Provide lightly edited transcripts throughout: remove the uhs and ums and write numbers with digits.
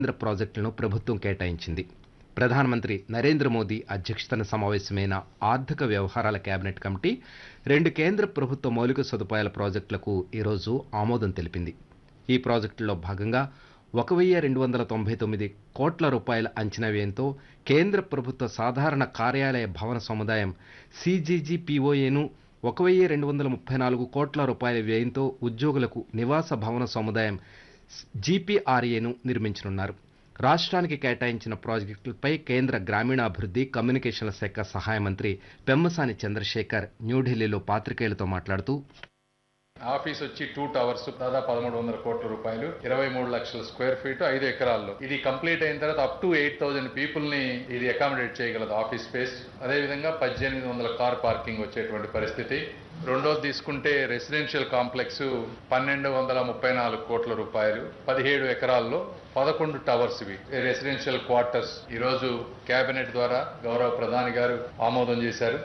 కేంద్ర ప్రాజెక్టులను ప్రభుత్వం కేటాయించింది. ప్రధానమంత్రి నరేంద్ర మోదీ అధ్యక్షతన సమావేశమైన ఆర్థిక వ్యవహారాల కేబినెట్ కమిటీ 2 కేంద్ర ప్రభుత్వ మౌలిక సదుపాయాల ప్రాజెక్టులకు ఈరోజు ఆమోదం తెలిపింది. ఈ ప్రాజెక్టుల్లో భాగంగా 1,299 కోట్ల రూపాయల అంచనా వ్యయంతో కేంద్ర ప్రభుత్వ సాధారణ కార్యాలయ భవన సముదాయం CGGPOAను 1,234 కోట్ల రూపాయల వ్యయంతో ఉద్యోగులకు నివాస భవన సముదాయం GPRAను నిర్మించనున్నారు. రాష్ట్రానికి కేటాయించిన ప్రాజెక్టులపై కేంద్ర గ్రామీణాభివృద్ధి కమ్యూనికేషన్ల శాఖ సహాయ మంత్రి పెమ్మసాని చంద్రశేఖర్ న్యూఢిల్లీలో పాత్రికేయులతో మాట్లాడుతూ ఆఫీస్ వచ్చి 2 టవర్స్ దాదాపు 1,300 కోట్ల రూపాయలు, 23 లక్షల స్క్వేర్ ఫీట్, 5 ఎకరాల్లో. ఇది కంప్లీట్ అయిన తర్వాత అప్ టు 8,000 పీపుల్ ని ఇది అకామిడేట్ చేయగలదు ఆఫీస్ స్పేస్. అదేవిధంగా 1,800 కార్ పార్కింగ్ వచ్చేటువంటి పరిస్థితి. రెండోది తీసుకుంటే రెసిడెన్షియల్ కాంప్లెక్స్ 1,234 కోట్ల రూపాయలు, 17 ఎకరాల్లో 11 టవర్స్. ఇవి రెసిడెన్షియల్ క్వార్టర్స్ ఈ రోజు కేబినెట్ ద్వారా గౌరవ ప్రధాని గారు ఆమోదం చేశారు.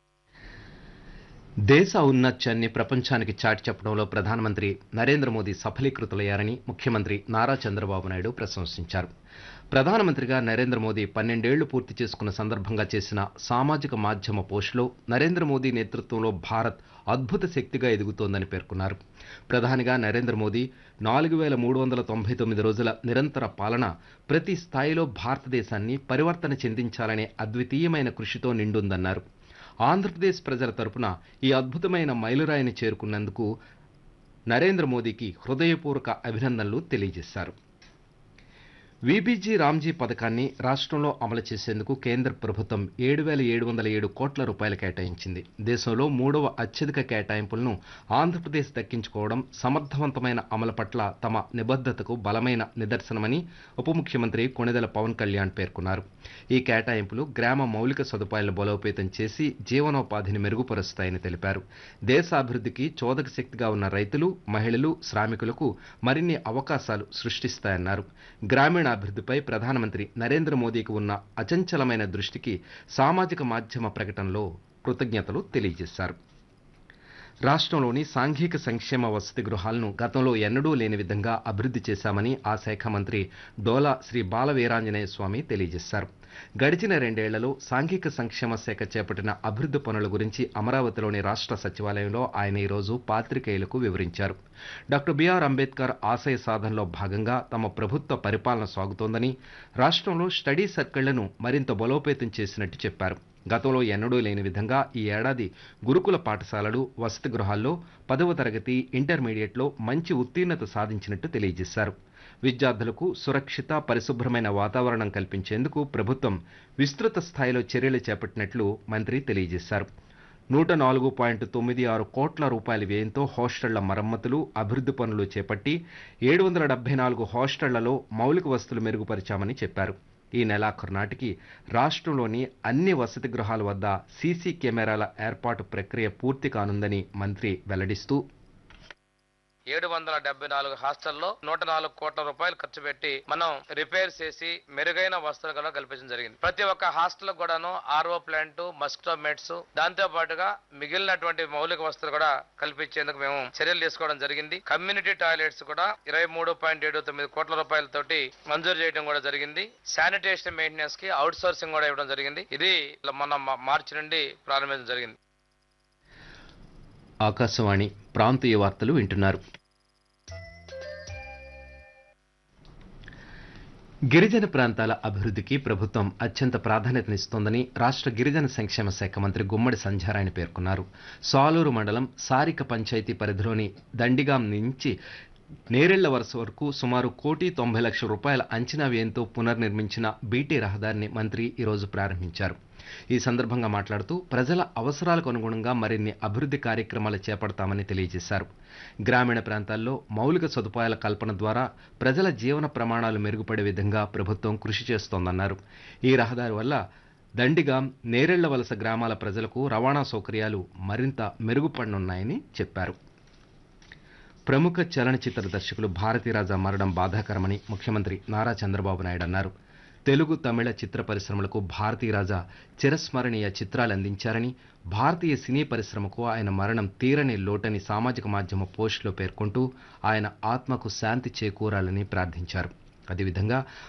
దేశ ఔన్నత్యాన్ని ప్రపంచానికి చాటి చెప్పడంలో ప్రధానమంత్రి నరేంద్ర మోదీ సఫలీకృతులయ్యారని ముఖ్యమంత్రి నారా చంద్రబాబు నాయుడు ప్రశంసించారు. ప్రధానమంత్రిగా నరేంద్ర మోదీ 12 ఏళ్లు పూర్తి చేసుకున్న సందర్భంగా చేసిన సామాజిక మాధ్యమ పోస్టులో నరేంద్ర మోదీ నేతృత్వంలో భారత్ అద్భుత శక్తిగా ఎదుగుతోందని పేర్కొన్నారు. ప్రధానిగా నరేంద్ర మోదీ 4,399 రోజుల నిరంతర పాలన ప్రతి స్థాయిలో భారతదేశాన్ని పరివర్తన చెందించాలనే అద్వితీయమైన కృషితో నిండుందన్నారు. ఆంధ్రప్రదేశ్ ప్రజల తరపున ఈ అద్భుతమైన మైలురాయిని చేరుకున్నందుకు నరేంద్ర మోదీకి హృదయపూర్వక అభినందనలు తెలియజేశారు. వీబీజీ రామ్జీ పథకాన్ని రాష్ట్రంలో అమలు చేసేందుకు కేంద్ర ప్రభుత్వం 7,707 కోట్ల రూపాయలు కేటాయించింది. దేశంలో 3వ అత్యధిక కేటాయింపులను ఆంధ్రప్రదేశ్ దక్కించుకోవడం సమర్థవంతమైన అమలు పట్ల తమ నిబద్ధతకు బలమైన నిదర్శనమని ఉప ముఖ్యమంత్రి కొణిదెల పవన్ కళ్యాణ్ పేర్కొన్నారు. ఈ కేటాయింపులు గ్రామ మౌలిక సదుపాయాలను బలోపేతం చేసి జీవనోపాధిని మెరుగుపరుస్తాయని తెలిపారు. దేశాభివృద్ధికి చోదక శక్తిగా ఉన్న రైతులు, మహిళలు, శ్రామికులకు మరిన్ని అవకాశాలు సృష్టిస్తాయన్నారు. గ్రామీణాభివృద్ధిపై ప్రధానమంత్రి నరేంద్ర మోదీకి ఉన్న అచంచలమైన దృష్టికి సామాజిక మాధ్యమ ప్రకటనలో కృతజ్ఞతలు తెలియజేశారు. రాష్ట్రంలోని సాంఘిక సంక్షేమ వసతి గృహాలను గతంలో ఎన్నడూ లేని విధంగా అభివృద్ధి చేశామని ఆ శాఖ మంత్రి డోలా శ్రీ బాల వీరాంజనేయ స్వామి తెలియజేశారు. గడిచిన 2 ఏళ్లలో సాంఘిక సంక్షేమ శాఖ చేపట్టిన అభివృద్ధి పనుల గురించి అమరావతిలోని రాష్ట్ర సచివాలయంలో ఆయన ఈరోజు పాత్రికేయులకు వివరించారు. డాక్టర్ బిఆర్ అంబేద్కర్ ఆశయ సాధనలో భాగంగా తమ ప్రభుత్వ పరిపాలన సాగుతోందని, రాష్ట్రంలో స్టడీ సర్కిళ్లను మరింత బలోపేతం చేసినట్టు చెప్పారు. గతంలో ఎన్నడూ లేని విధంగా ఈ ఏడాది గురుకుల పాఠశాలలు, వసతి గృహాల్లో 10వ తరగతి, ఇంటర్మీడియట్లో మంచి ఉత్తీర్ణత సాధించినట్టు తెలియజేశారు. విద్యార్థులకు సురక్షిత, పరిశుభ్రమైన వాతావరణం కల్పించేందుకు ప్రభుత్వం విస్తృత స్థాయిలో చర్యలు చేపట్టినట్లు మంత్రి తెలియజేశారు. 104.96 కోట్ల రూపాయల వ్యయంతో హాస్టళ్ల మరమ్మతులు, అభివృద్ధి పనులు చేపట్టి 774 హాస్టళ్లలో మౌలిక వసతులు మెరుగుపరిచామని చెప్పారు. ఈ నెలాఖరు నాటికి రాష్ట్రంలోని అన్ని వసతి గృహాల వద్ద సీసీ కెమెరాల ఏర్పాటు ప్రక్రియ పూర్తి కానుందని మంత్రి వెల్లడిస్తూ 774 హాస్టల్లో 104 కోట్ల రూపాయలు ఖర్చు పెట్టి మనం రిపేర్ చేసి మెరుగైన వసతులు కూడా కల్పించడం జరిగింది. ప్రతి ఒక్క హాస్టల్ కూడాను RO ప్లాంట్, మస్కిటో మెట్స్, దాంతో పాటుగా మిగిలినటువంటి మౌలిక వసతులు కూడా కల్పించేందుకు మేము చర్యలు తీసుకోవడం జరిగింది. కమ్యూనిటీ టాయిలెట్స్ కూడా 23.79 కోట్ల రూపాయలతోటి మంజూరు చేయడం కూడా జరిగింది. శానిటేషన్ మెయింటెనెన్స్ కి అవుట్ సోర్సింగ్ కూడా ఇవ్వడం జరిగింది. ఇది మన మార్చి నుండి ప్రారంభించడం జరిగింది. ఆకాశవాణి ప్రాంతీయ వార్తలు వింటున్నారు. గిరిజన ప్రాంతాల అభివృద్ధికి ప్రభుత్వం అత్యంత ప్రాధాన్యతనిస్తోందని రాష్ట్ర గిరిజన సంక్షేమ శాఖ మంత్రి గుమ్మడి సంధ్యారాయణ పేర్కొన్నారు. సాలూరు మండలం సారిక పంచాయతీ పరిధిలోని దండిగాం నుంచి నేరెళ్ల వరుస వరకు సుమారు 1,90,00,000 రూపాయల అంచనా వ్యయంతో పునర్నిర్మించిన బీటీ రహదారిని మంత్రి ఈరోజు ప్రారంభించారు. ఈ సందర్భంగా మాట్లాడుతూ ప్రజల అవసరాలకు అనుగుణంగా మరిన్ని అభివృద్ధి కార్యక్రమాలు చేపడతామని తెలియజేశారు. గ్రామీణ ప్రాంతాల్లో మౌలిక సదుపాయాల కల్పన ద్వారా ప్రజల జీవన ప్రమాణాలు మెరుగుపడే విధంగా ప్రభుత్వం కృషి చేస్తోందన్నారు. ఈ రహదారి వల్ల దండిగాం, నేరెళ్ల వలస గ్రామాల ప్రజలకు రవాణా సౌకర్యాలు మరింత మెరుగుపడనున్నాయని చెప్పారు. ప్రముఖ చలనచిత్ర దర్శకులు భారతీరాజా మరణం బాధాకరమని ముఖ్యమంత్రి నారా చంద్రబాబు నాయుడు అన్నారు. తెలుగు, తమిళ చిత్ర పరిశ్రమలకు భారతీరాజా చిరస్మరణీయ చిత్రాలు అందించారని, భారతీయ సినీ పరిశ్రమకు ఆయన మరణం తీరని లోటని సామాజిక మాధ్యమ పోస్టులో పేర్కొంటూ ఆయన ఆత్మకు శాంతి చేకూరాలని ప్రార్థించారు. అదేవిధంగా